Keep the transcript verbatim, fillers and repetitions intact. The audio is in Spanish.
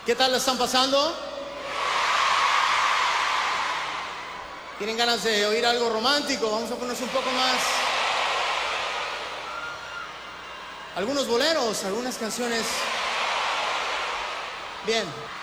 ¿Qué tal la están pasando? ¿Tienen ganas de oír algo romántico? Vamos a ponernos un poco más. Algunos boleros, algunas canciones. Bien.